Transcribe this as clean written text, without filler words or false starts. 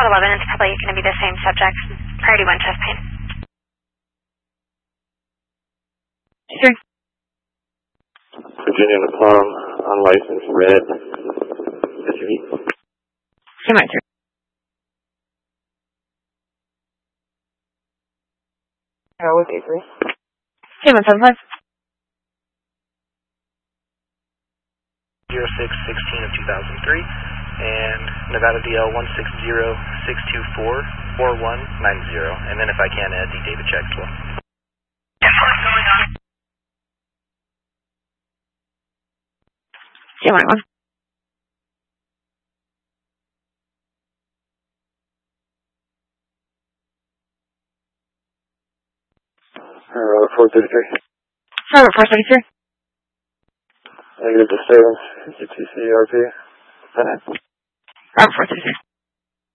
Lot 11, it's probably going to be the same subject. Priority 1, chest pain. Sure. Virginia Plum, unlicensed, red. SUV. Same answer. With A3. Same 175. 0616 of 2003, and Nevada DL 160-624-4190, and then if I can add D. David check as well. Same 1. Robert 433. Robert 433. Negative disturbance, UTC, RP. Robert 433.